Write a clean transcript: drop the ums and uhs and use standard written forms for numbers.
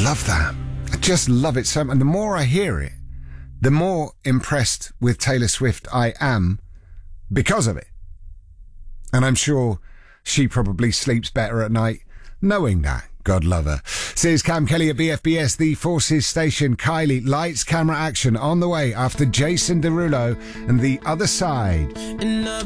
love that. I just love it so much. And the more I hear it, the more impressed with Taylor Swift I am because of it. And I'm sure she probably sleeps better at night knowing that. God love her. Says Cam Kelly at BFBS, the Forces Station. Kylie, lights, camera, action on the way after Jason Derulo and The Other Side.